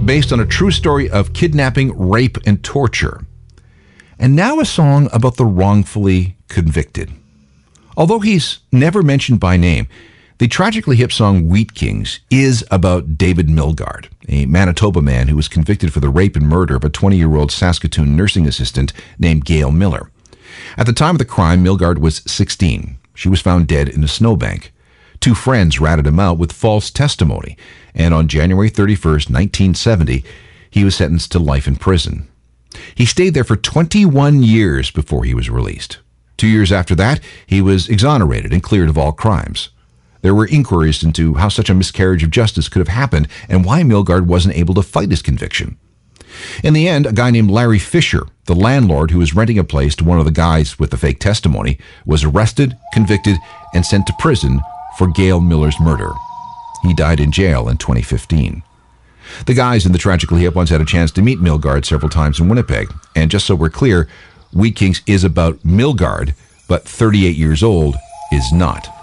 based on a true story of kidnapping, rape, and torture. And now a song about the wrongfully convicted. Although he's never mentioned by name, the tragically hip song Wheat Kings is about David Milgaard, a Manitoba man who was convicted for the rape and murder of a 20-year-old Saskatoon nursing assistant named Gail Miller. At the time of the crime, Milgaard was 16. She was found dead in a snowbank. Two friends ratted him out with false testimony, and on January 31st, 1970, he was sentenced to life in prison. He stayed there for 21 years before he was released. 2 years after that, he was exonerated and cleared of all crimes. There were inquiries into how such a miscarriage of justice could have happened and why Milgaard wasn't able to fight his conviction. In the end, a guy named Larry Fisher, the landlord who was renting a place to one of the guys with the fake testimony, was arrested, convicted, and sent to prison for Gail Miller's murder. He died in jail in 2015. The guys in the Tragically Hip once had a chance to meet Milgaard several times in Winnipeg, and just so we're clear, Wheat Kings is about Milgaard, but 38 years old is not.